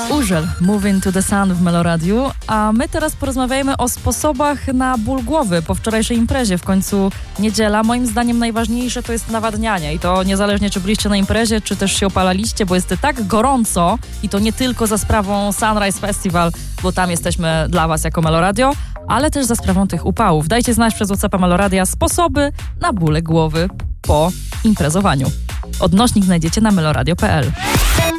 Urzel, Moving to the Sun w Meloradiu, a my teraz porozmawiajmy o sposobach na ból głowy po wczorajszej imprezie. W końcu niedziela. Moim zdaniem najważniejsze to jest nawadnianie i to niezależnie czy byliście na imprezie, czy też się opalaliście, bo jest tak gorąco i to nie tylko za sprawą Sunrise Festival, bo tam jesteśmy dla was jako Meloradio, ale też za sprawą tych upałów. Dajcie znać przez WhatsAppa Meloradia sposoby na bóle głowy po imprezowaniu. Odnośnik znajdziecie na meloradio.pl.